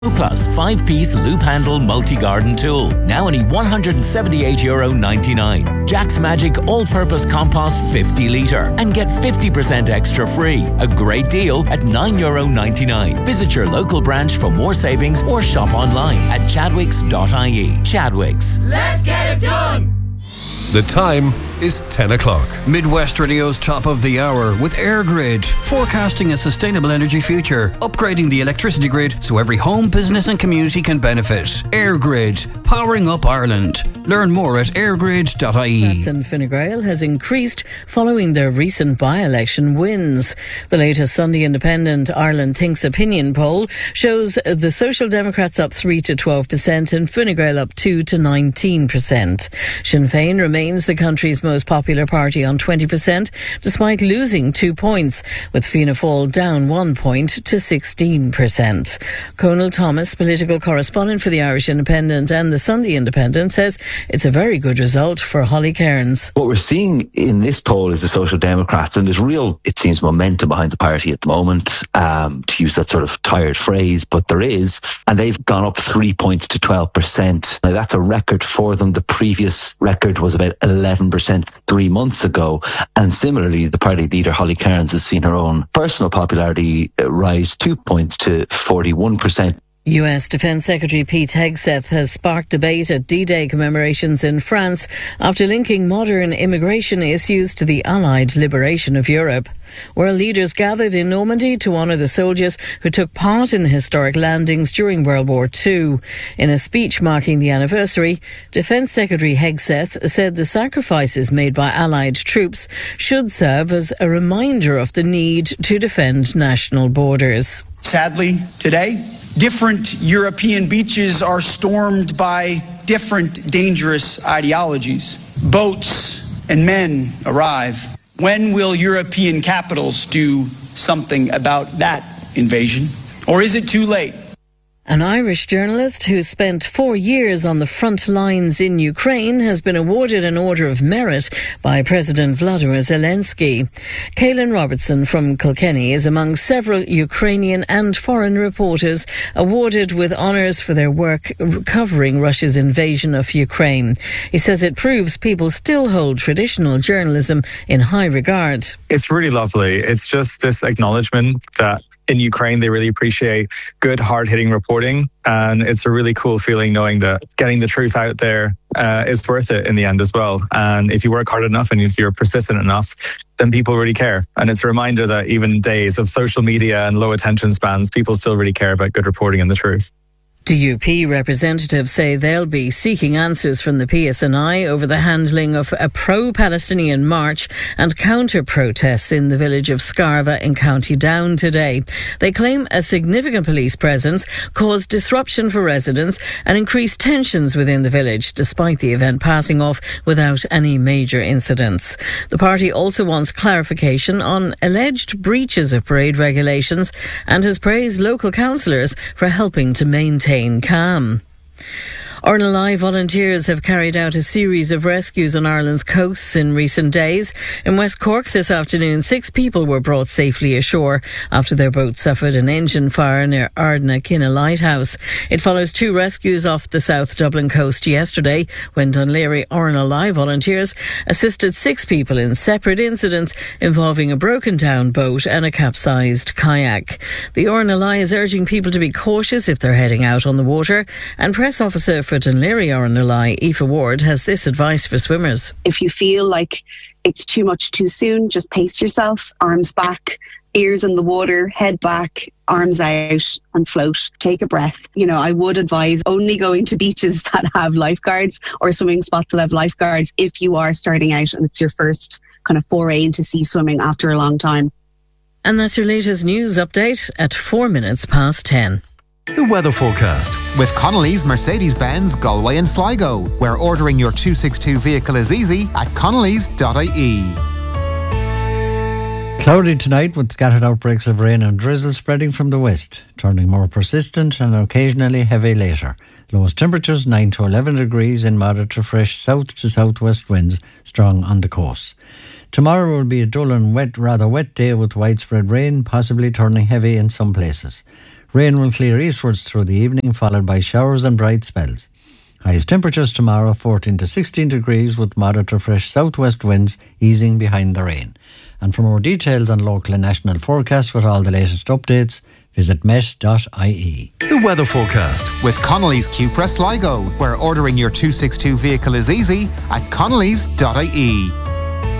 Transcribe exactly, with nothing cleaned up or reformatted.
Plus five-piece loop handle multi-garden tool. Now only one hundred seventy-eight euro ninety-nine. Jack's Magic all-purpose compost fifty litre and get fifty percent extra free. A great deal at nine euro ninety-nine. Visit your local branch for more savings or shop online at chadwicks dot I E. Chadwicks. Let's get it done! The time is ten o'clock. Midwest Radio's top of the hour with AirGrid, forecasting a sustainable energy future, upgrading the electricity grid so every home, business and community can benefit. AirGrid, powering up Ireland. Learn more at airgrid dot I E. That's in Fine Gael has increased following their recent by-election wins. The latest Sunday Independent Ireland Thinks opinion poll shows the Social Democrats up three to twelve percent and Fine Gael up two to nineteen percent. Sinn Féin remains the country's most popular party on twenty percent, despite losing two points, with Fianna Fáil down one point to sixteen percent. Conal Thomas, political correspondent for the Irish Independent and the Sunday Independent, says it's a very good result for Holly Cairns. What we're seeing in this poll is the Social Democrats, and there's real, it seems, momentum behind the party at the moment, um, to use that sort of tired phrase, but there is, and they've gone up three points to twelve percent. Now that's a record for them. The previous record was about eleven percent three months ago, and similarly the party leader Holly Cairns has seen her own personal popularity rise two points to forty-one percent. U S Defence Secretary Pete Hegseth has sparked debate at D-Day commemorations in France after linking modern immigration issues to the Allied liberation of Europe. World leaders gathered in Normandy to honour the soldiers who took part in the historic landings during World War Two. In a speech marking the anniversary, Defence Secretary Hegseth said the sacrifices made by Allied troops should serve as a reminder of the need to defend national borders. Sadly, today, different European beaches are stormed by different dangerous ideologies. Boats and men arrive. When will European capitals do something about that invasion? Or is it too late? An Irish journalist who spent four years on the front lines in Ukraine has been awarded an Order of Merit by President Vladimir Zelensky. Caelan Robertson from Kilkenny is among several Ukrainian and foreign reporters awarded with honours for their work covering Russia's invasion of Ukraine. He says it proves people still hold traditional journalism in high regard. It's really lovely. It's just this acknowledgement that in Ukraine they really appreciate good, hard-hitting reporting, and it's a really cool feeling knowing that getting the truth out there uh, is worth it in the end as well. And if you work hard enough and if you're persistent enough, then people really care. And it's a reminder that even days of social media and low attention spans, people still really care about good reporting and the truth. D U P representatives say they'll be seeking answers from the P S N I over the handling of a pro-Palestinian march and counter-protests in the village of Scarva in County Down today. They claim a significant police presence caused disruption for residents and increased tensions within the village, despite the event passing off without any major incidents. The party also wants clarification on alleged breaches of parade regulations and has praised local councillors for helping to maintain calm. Ornelai volunteers have carried out a series of rescues on Ireland's coasts in recent days. In West Cork this afternoon, six people were brought safely ashore after their boat suffered an engine fire near Ardnakina Lighthouse. It follows two rescues off the South Dublin coast yesterday when Dún Laoghaire Ornelai volunteers assisted six people in separate incidents involving a broken down boat and a capsized kayak. The Ornelai is urging people to be cautious if they're heading out on the water, and press officer for Dún Laoghaire Ornelai, Aoife Ward, has this advice for swimmers. If you feel like it's too much too soon, just pace yourself, arms back, ears in the water, head back, arms out and float. Take a breath. You know, I would advise only going to beaches that have lifeguards or swimming spots that have lifeguards if you are starting out and it's your first kind of foray into sea swimming after a long time. And that's your latest news update at four minutes past ten. The weather forecast with Connolly's Mercedes-Benz Galway and Sligo, where ordering your two sixty-two vehicle is easy at connellys dot I E. Cloudy tonight with scattered outbreaks of rain and drizzle spreading from the west, turning more persistent and occasionally heavy later. Lowest temperatures nine to eleven degrees in moderate to fresh south to southwest winds, strong on the coast. Tomorrow will be a dull and wet, rather wet day with widespread rain, possibly turning heavy in some places. Rain will clear eastwards through the evening, followed by showers and bright spells. Highest temperatures tomorrow fourteen to sixteen degrees with moderate to fresh southwest winds easing behind the rain. And for more details on local and national forecasts with all the latest updates, visit met dot I E. The weather forecast with Connolly's Cupra Sligo, where ordering your two sixty-two vehicle is easy at connellys dot I E.